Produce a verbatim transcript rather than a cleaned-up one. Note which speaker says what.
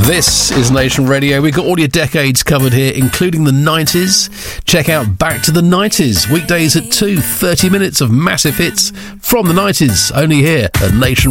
Speaker 1: This is Nation Radio. We've got all your decades covered here, including the nineties. Check out Back to the nineties, weekdays at two, thirty minutes of massive hits from the nineties, only here at Nation